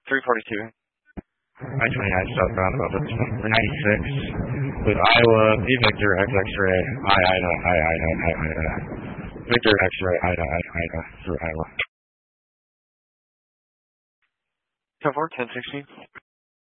342. I-29 southbound about 96 with Iowa, V Victor, X X-ray, I, Victor X-ray, I, through Iowa. 10-4, 10-16.